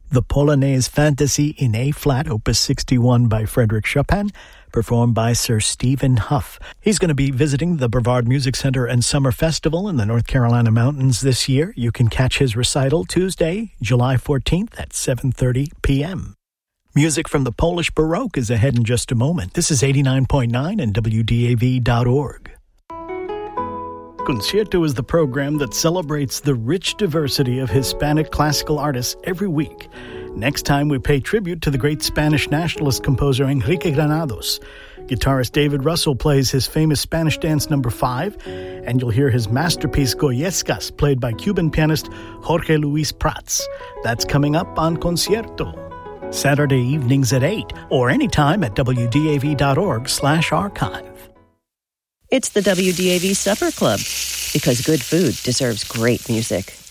The Polonaise Fantasy in A-flat, Opus 61 by Frédéric Chopin, performed by Sir Stephen Huff. He's going to be visiting the Brevard Music Center and Summer Festival in the North Carolina mountains this year. You can catch his recital Tuesday, July 14th at 7:30 p.m. Music from the Polish Baroque is ahead in just a moment. This is 89.9 and WDAV.org. Concierto is the program that celebrates the rich diversity of Hispanic classical artists every week. Next time, we pay tribute to the great Spanish nationalist composer Enrique Granados. Guitarist David Russell plays his famous Spanish dance number 5, and you'll hear his masterpiece Goyescas, played by Cuban pianist Jorge Luis Prats. That's coming up on Concierto. Saturday evenings at 8, or anytime at wdav.org/archive. It's the WDAV Supper Club, because good food deserves great music.